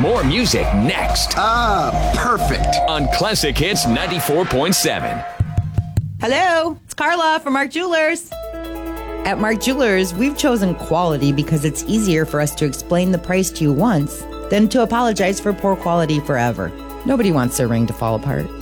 More music next Perfect. on Classic Hits 94.7. Hello, it's Carla from Mark Jewelers. At Mark Jewelers, we've chosen quality because it's easier for us to explain the price to you once than to apologize for poor quality forever. Nobody wants their ring to fall apart.